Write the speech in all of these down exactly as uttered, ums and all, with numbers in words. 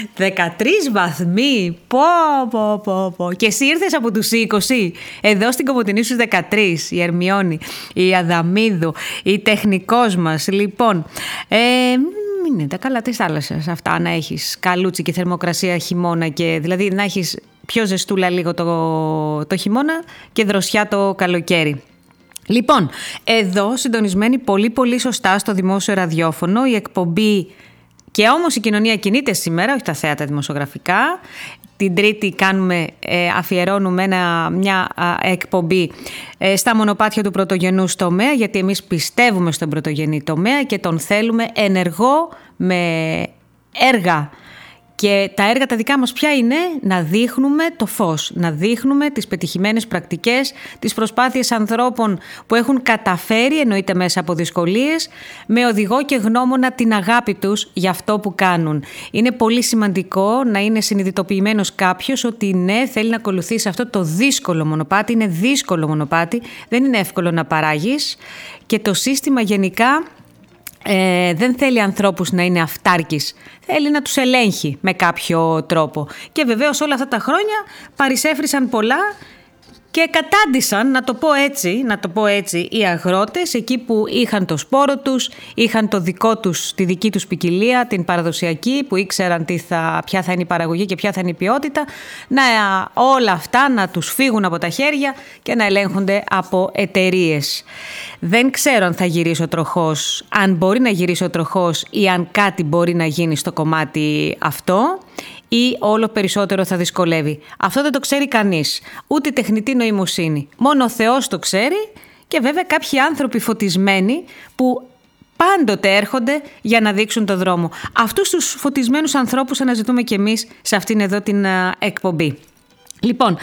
δεκατρείς βαθμοί. Πω, πω, πω, πω. Και εσύ ήρθες από τους είκοσι. Εδώ στην Κομοτηνή στους δεκατρείς. Η Ερμιόνη, η Αδαμίδου, η τεχνικός μας. Λοιπόν, ε, είναι τα καλά της θάλασσας αυτά, να έχεις καλούτσι και θερμοκρασία χειμώνα, και δηλαδή να έχεις πιο ζεστούλα λίγο το, το χειμώνα και δροσιά το καλοκαίρι. Λοιπόν, εδώ συντονισμένη πολύ πολύ σωστά στο δημόσιο ραδιόφωνο η εκπομπή «Και όμως η κοινωνία κινείται» σήμερα, όχι τα θέατα δημοσιογραφικά. Την Τρίτη κάνουμε, ε, αφιερώνουμε ένα, μια α, εκπομπή ε, στα μονοπάτια του πρωτογενούς τομέα, γιατί εμείς πιστεύουμε στον πρωτογενή τομέα και τον θέλουμε ενεργό με έργα. Και τα έργα τα δικά μας ποια είναι? Να δείχνουμε το φως, να δείχνουμε τις πετυχημένες πρακτικές, τις προσπάθειες ανθρώπων που έχουν καταφέρει, εννοείται μέσα από δυσκολίες, με οδηγό και γνώμονα την αγάπη τους για αυτό που κάνουν. Είναι πολύ σημαντικό να είναι συνειδητοποιημένος κάποιος ότι ναι, θέλει να ακολουθήσει αυτό το δύσκολο μονοπάτι. Είναι δύσκολο μονοπάτι, δεν είναι εύκολο να παράγεις, και το σύστημα γενικά Ε, δεν θέλει ανθρώπους να είναι αυτάρκης, θέλει να τους ελέγχει με κάποιο τρόπο. Και βεβαίως όλα αυτά τα χρόνια παρισέφρισαν πολλά και κατάντησαν, να το πω έτσι, να το πω έτσι, οι αγρότες εκεί που είχαν το σπόρο τους, είχαν το δικό τους, τη δική τους ποικιλία, την παραδοσιακή, που ήξεραν τι θα, ποια θα είναι η παραγωγή και ποια θα είναι η ποιότητα, να όλα αυτά να τους φύγουν από τα χέρια και να ελέγχονται από εταιρείες. Δεν ξέρω αν θα γυρίσει ο τροχός, αν μπορεί να γυρίσει ο τροχός ή αν κάτι μπορεί να γίνει στο κομμάτι αυτό, ή όλο περισσότερο θα δυσκολεύει. Αυτό δεν το ξέρει κανείς, ούτε τεχνητή νοημοσύνη. Μόνο ο Θεός το ξέρει, και βέβαια κάποιοι άνθρωποι φωτισμένοι που πάντοτε έρχονται για να δείξουν το δρόμο. Αυτούς τους φωτισμένους ανθρώπους αναζητούμε κι εμείς σε αυτήν εδώ την εκπομπή. Λοιπόν,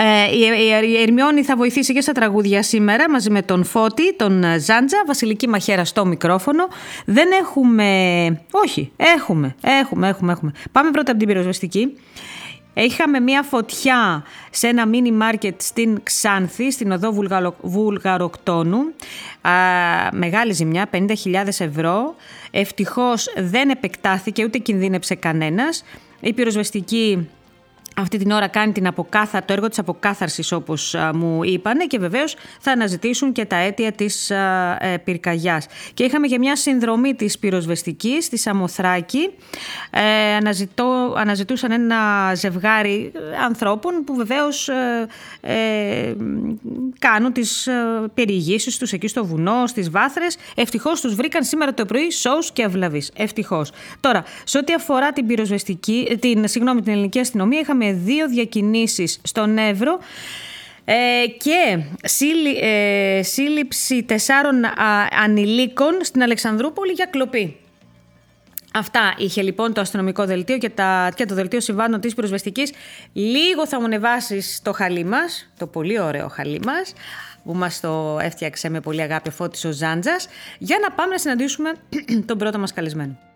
η Ερμιόνη θα βοηθήσει και στα τραγούδια σήμερα μαζί με τον Φώτη, τον Ζάντζα, Βασιλική Μαχαίρα στο μικρόφωνο. Δεν έχουμε... Όχι, έχουμε, έχουμε, έχουμε, έχουμε. Πάμε πρώτα από την πυροσβεστική. Είχαμε μια φωτιά σε ένα μίνι μάρκετ στην Ξάνθη, στην οδό Βουλγαρο... Βουλγαροκτόνου. Α, μεγάλη ζημιά, πενήντα χιλιάδες ευρώ. Ευτυχώς δεν επεκτάθηκε ούτε κινδύνεψε κανένας. Η πυροσβεστική αυτή την ώρα κάνει την αποκάθα, το έργο της αποκάθαρσης, όπως α, μου είπανε, και βεβαίως θα αναζητήσουν και τα αίτια της α, ε, πυρκαγιάς. Και είχαμε και μια συνδρομή της πυροσβεστικής στη Σαμοθράκη. Ε, αναζητώ, αναζητούσαν ένα ζευγάρι ανθρώπων που βεβαίως ε, ε, κάνουν τις ε, περιηγήσεις τους εκεί στο βουνό, στις βάθρες. Ευτυχώς τους βρήκαν σήμερα το πρωί σώους και αυλαβείς. Ευτυχώς. Τώρα, σε ό,τι αφορά την πυροσβεστική, την, συγγνώμη, την ελληνική αστυνομία, είχαμε δύο διακινήσεις στον Εύρο ε, και σύλλη, ε, σύλληψη τεσσάρων α, ανηλίκων στην Αλεξανδρούπολη για κλοπή. Αυτά είχε λοιπόν το αστυνομικό δελτίο και, τα, και το δελτίο συμβάντων της πυροσβεστικής. Λίγο θα μου ανεβάσεις το χαλί μας, το πολύ ωραίο χαλί μας, που μας το έφτιαξε με πολύ αγάπη ο Φώτης ο Ζάντζας, για να πάμε να συναντήσουμε τον πρώτο μας καλεσμένο.